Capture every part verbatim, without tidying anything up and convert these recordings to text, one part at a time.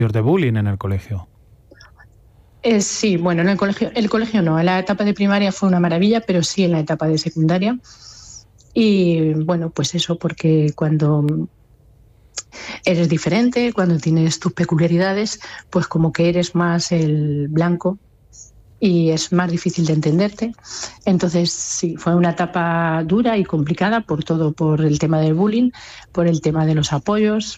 de bullying en el colegio. Eh, sí, bueno, en el colegio, el colegio no, en la etapa de primaria fue una maravilla, pero sí en la etapa de secundaria. Y bueno, pues eso, porque cuando eres diferente, cuando tienes tus peculiaridades, pues como que eres más el blanco y es más difícil de entenderte. Entonces sí, fue una etapa dura y complicada por todo, por el tema del bullying, por el tema de los apoyos.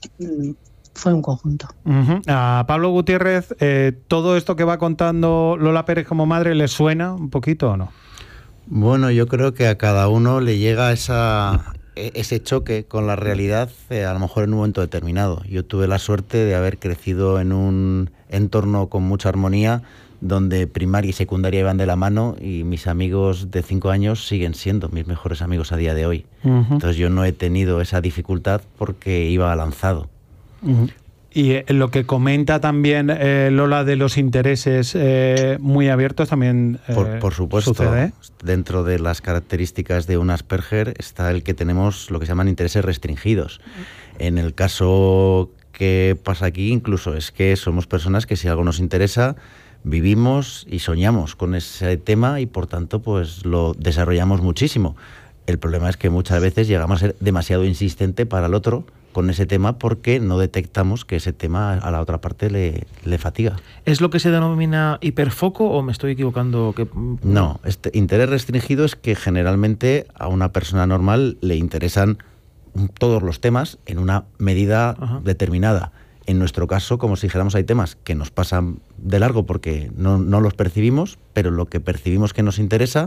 Fue un conjunto. Uh-huh. A Pablo Gutiérrez, eh, ¿todo esto que va contando Lola Pérez como madre le suena un poquito o no? Bueno, yo creo que a cada uno le llega esa, ese choque con la realidad, eh, a lo mejor en un momento determinado. Yo tuve la suerte de haber crecido en un entorno con mucha armonía, donde primaria y secundaria iban de la mano, y mis amigos de cinco años siguen siendo mis mejores amigos a día de hoy. Uh-huh. Entonces yo no he tenido esa dificultad porque iba lanzado. Uh-huh. Y eh, lo que comenta también eh, Lola de los intereses eh, muy abiertos también eh, por, por supuesto, sucede. Dentro de las características de un Asperger está el que tenemos lo que se llaman intereses restringidos. En el caso que pasa aquí incluso es que somos personas que si algo nos interesa, vivimos y soñamos con ese tema y por tanto pues lo desarrollamos muchísimo. El problema es que muchas veces llegamos a ser demasiado insistente para el otro con ese tema porque no detectamos que ese tema a la otra parte le, le fatiga. ¿Es lo que se denomina hiperfoco o me estoy equivocando? Que... No, este interés restringido es que generalmente a una persona normal le interesan todos los temas en una medida Ajá. determinada. En nuestro caso, como si dijéramos, hay temas que nos pasan de largo porque no, no los percibimos, pero lo que percibimos que nos interesa,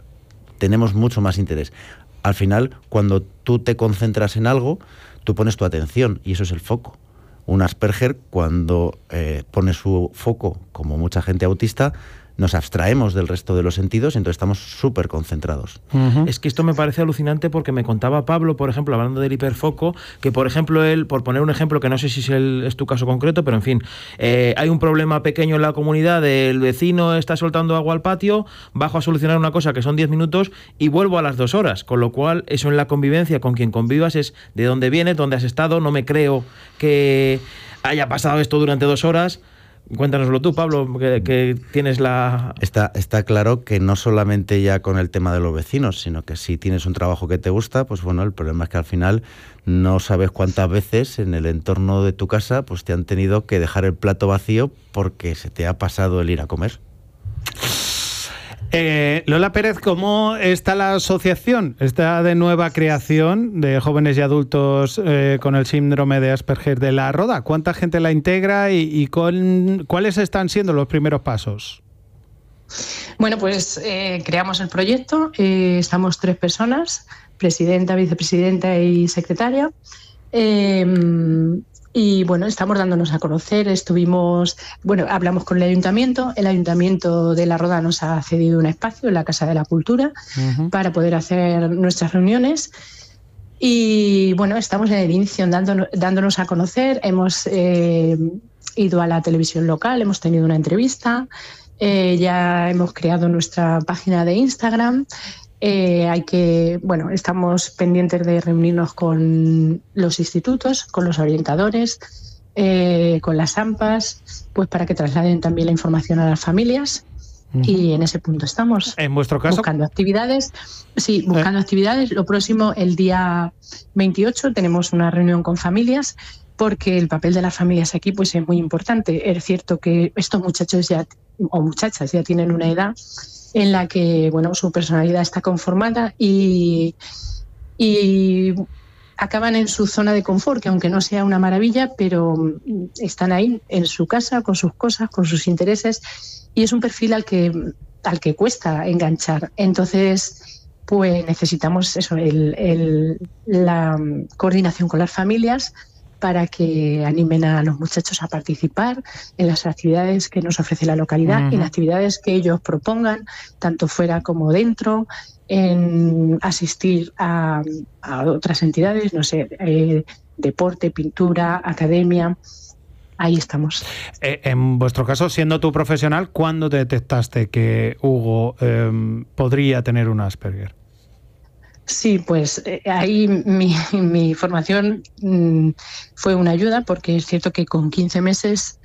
tenemos mucho más interés. Al final, cuando tú te concentras en algo, tú pones tu atención y eso es el foco. Un Asperger, cuando eh, pone su foco, como mucha gente autista, nos abstraemos del resto de los sentidos y entonces estamos súper concentrados. Uh-huh. Es que esto me parece alucinante porque me contaba Pablo, por ejemplo, hablando del hiperfoco, que por ejemplo él, por poner un ejemplo que no sé si es, el, es tu caso concreto, pero en fin, eh, hay un problema pequeño en la comunidad, el vecino está soltando agua al patio, bajo a solucionar una cosa que son diez minutos y vuelvo a las dos horas, con lo cual eso en la convivencia con quien convivas es de dónde vienes, dónde has estado, no me creo que haya pasado esto durante dos horas. Cuéntanoslo tú, Pablo, que, que tienes la... Está, está claro que no solamente ya con el tema de los vecinos, sino que si tienes un trabajo que te gusta, pues bueno, el problema es que al final no sabes cuántas veces en el entorno de tu casa pues te han tenido que dejar el plato vacío porque se te ha pasado el ir a comer. Eh, Lola Pérez, ¿cómo está la asociación? Está de nueva creación de jóvenes y adultos eh, con el síndrome de Asperger de La Roda. ¿Cuánta gente la integra y, y con, cuáles están siendo los primeros pasos? Bueno, pues eh, creamos el proyecto, eh, estamos tres personas, presidenta, vicepresidenta y secretaria. Eh, Y bueno, estamos dándonos a conocer, estuvimos, bueno, hablamos con el ayuntamiento, el ayuntamiento de La Roda nos ha cedido un espacio en la Casa de la Cultura uh-huh. para poder hacer nuestras reuniones y bueno, estamos en el inicio dándonos, dándonos a conocer, hemos eh, ido a la televisión local, hemos tenido una entrevista, eh, ya hemos creado nuestra página de Instagram. Eh, hay que, bueno, estamos pendientes de reunirnos con los institutos, con los orientadores, eh, con las AMPAs, pues para que trasladen también la información a las familias. Uh-huh. Y en ese punto estamos. En vuestro caso, buscando actividades. Sí, buscando eh. actividades. Lo próximo, el día veintiocho, tenemos una reunión con familias, porque el papel de las familias aquí pues es muy importante. Es cierto que estos muchachos ya o muchachas ya tienen una edad en la que bueno, su personalidad está conformada y, y acaban en su zona de confort, que aunque no sea una maravilla, pero están ahí en su casa, con sus cosas, con sus intereses, y es un perfil al que, al que cuesta enganchar. Entonces, pues necesitamos eso, el, el, la coordinación con las familias para que animen a los muchachos a participar en las actividades que nos ofrece la localidad, uh-huh. en actividades que ellos propongan, tanto fuera como dentro, en asistir a, a otras entidades, no sé, eh, deporte, pintura, academia. Ahí estamos. Eh, en vuestro caso, siendo tú profesional, ¿cuándo detectaste que Hugo eh, podría tener un Asperger? Sí, pues eh, ahí mi, mi formación mmm, fue una ayuda, porque es cierto que con quince meses